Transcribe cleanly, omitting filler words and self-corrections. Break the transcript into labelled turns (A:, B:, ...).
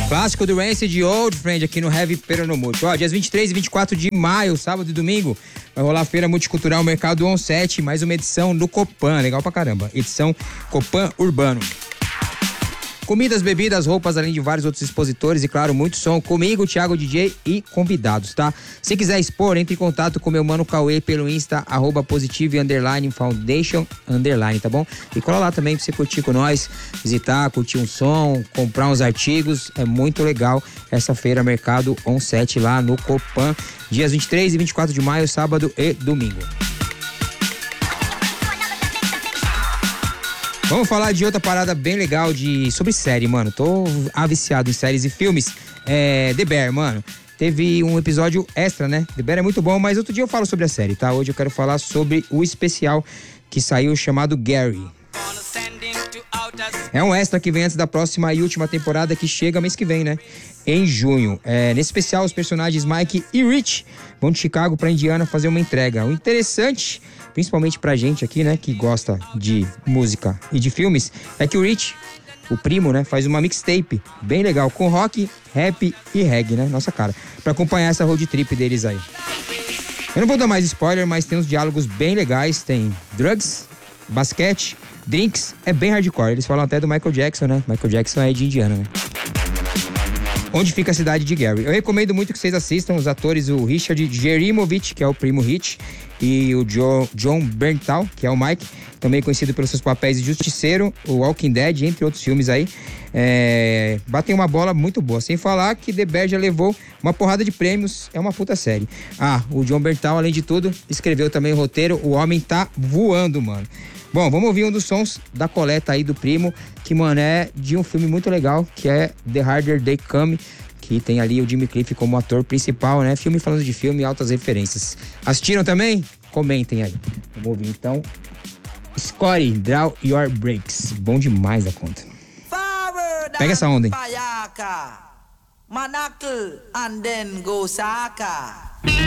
A: Clássico do Rancid, Old Friend, aqui no Heavy Feira no Multi. Ó, dias 23 e 24 de maio, sábado e domingo, vai rolar a Feira Multicultural Mercado On7, mais uma edição do Copan, legal pra caramba. Edição Copan Urbano. Comidas, bebidas, roupas, além de vários outros expositores e, claro, muito som comigo, Thiago DJ e convidados, tá? Se quiser expor, entre em contato com meu mano Cauê pelo Insta, @positive_foundation_, tá bom? E cola lá também pra você curtir com nós, visitar, curtir um som, comprar uns artigos. É muito legal essa feira Mercado On7 lá no Copan, dias 23 e 24 de maio, sábado e domingo. Vamos falar de outra parada bem legal sobre série, mano. Tô viciado em séries e filmes. The Bear, mano. Teve um episódio extra, né? The Bear é muito bom, mas outro dia eu falo sobre a série, tá? Hoje eu quero falar sobre o especial que saiu chamado Gary. É um extra que vem antes da próxima e última temporada que chega mês que vem, né? Em junho. Nesse especial, os personagens Mike e Rich vão de Chicago pra Indiana fazer uma entrega. O interessante, principalmente pra gente aqui, né, que gosta de música e de filmes, é que o Rich, o primo, né, faz uma mixtape bem legal com rock, rap e reggae, né? Nossa cara. Pra acompanhar essa road trip deles aí. Eu não vou dar mais spoiler, mas tem uns diálogos bem legais. Tem drugs, basquete, drinks, é bem hardcore. Eles falam até do Michael Jackson, né? Michael Jackson é de Indiana, né? Onde fica a cidade de Gary. Eu recomendo muito que vocês assistam os atores, o Richard Jerimovich, que é o primo Rich, e o John Bernthal, que é o Mike, também conhecido pelos seus papéis de Justiceiro, o Walking Dead, entre outros filmes aí. Batem uma bola muito boa. Sem falar que The Bear já levou uma porrada de prêmios, é uma puta série. O John Bernthal, além de tudo, escreveu também o roteiro. O homem tá voando, mano. Bom, vamos ouvir um dos sons da coleta aí do primo, que, mano, é de um filme muito legal, que é The Harder They Come, que tem ali o Jimmy Cliff como ator principal, né? Filme falando de filme, altas referências. Assistiram também? Comentem aí. Vamos ouvir então. Scotty, Draw Your Breaks. Bom demais a conta. Pega essa onda, hein?
B: Manakal and then go Saka.